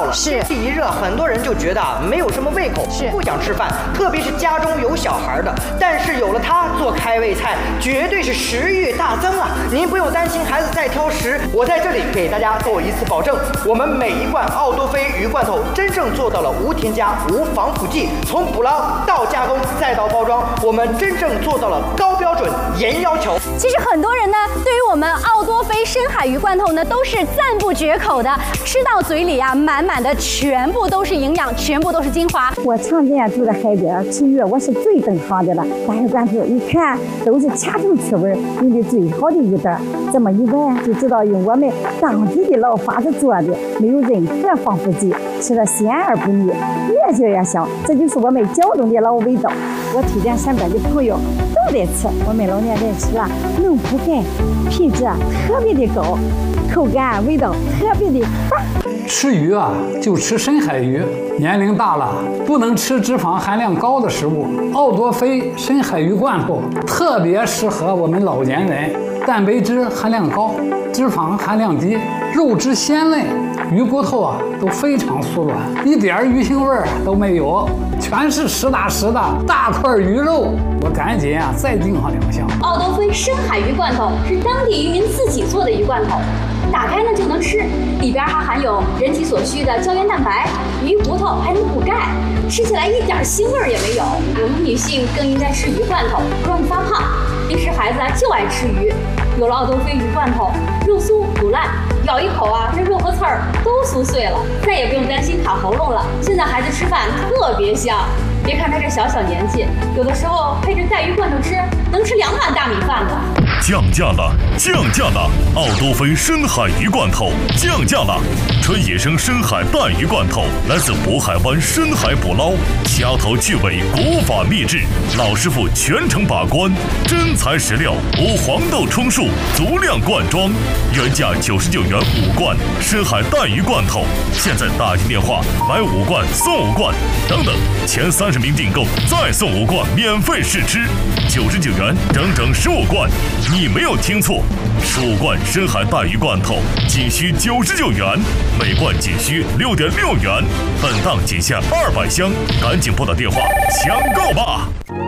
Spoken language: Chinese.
了，天气一热，很多人就觉得没有什么胃口，不想吃饭，特别是家中有小孩的。但是有了它做开胃菜，绝对是食欲大增啊！您不用担心孩子再挑食，我在这里给大家做一次保证，我们每一罐奥多菲鱼罐头真正做到了无添加、无防腐剂，从捕捞到加工再到包装，我们真正做到了高标准、严要求。 其实很多人呢，对于我们奥多菲深海鱼罐头呢，都是赞不绝口的，吃到嘴里啊，满满的全部都是营养，全部都是精华。 我常年住在海边吃鱼，我是最懂行的了。大鱼罐头一看都是掐头去味，用的最好的鱼胆，这么一闻就知道用我们当地的老法子做的，没有任何防腐剂，吃了鲜而不腻，越嚼越香。这就是我们胶东的老味道。我推荐身边的朋友都得吃，我们老年人吃了能补钙，品质特别的高，口感味道特别的棒。 吃鱼啊，就吃深海鱼。年龄大了，不能吃脂肪含量高的食物。奥多菲深海鱼罐头特别适合我们老年人，蛋白质含量高，脂肪含量低，肉质鲜嫩，鱼骨头啊都非常酥软，一点鱼腥味儿都没有，全是实打实的大块鱼肉。我赶紧啊再订上2箱。 奥多菲深海鱼罐头是当地渔民自己做的鱼罐头，打开呢就能吃，里边还含有人体所需的胶原蛋白，鱼骨头还能补钙，吃起来一点腥味也没有。我们女性更应该吃鱼罐头，不容易发胖。平时孩子就爱吃鱼，有了奥多菲鱼罐头，肉酥不烂，咬一口啊，这肉和刺儿都酥碎了，再也不用担心卡喉咙了。现在孩子吃饭特别香，别看他这小年纪，有的时候配着带鱼罐头吃，能吃2碗大米饭呢。 降价了，降价了！奥多菲深海鱼罐头降价了，纯野生深海带鱼罐头来自渤海湾深海捕捞，掐头去尾，国法秘制，老师傅全程把关，真材实料，无黄豆充数，足量灌装，原价99元5罐深海带鱼罐头，现在打进电话买5罐送5罐，等等，前30名订购再送5罐免费试吃，99元整整15罐。你没有听错，15罐深海带鱼罐头仅需99元，每罐仅需6.6元，本档仅限200箱，赶紧拨打电话抢购吧！